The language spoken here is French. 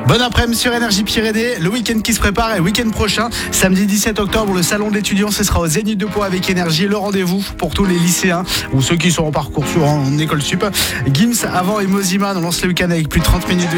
Bon après-midi sur Énergie Pyrénées, le week-end qui se prépare et le week-end prochain, samedi 17 octobre, le salon de l'étudiant, ce sera au Zénith de Pau avec Énergie, le rendez-vous pour tous les lycéens ou ceux qui sont en parcours en école sup. Gims, Avant et Mosiman, on lance le week-end avec plus de 30 minutes de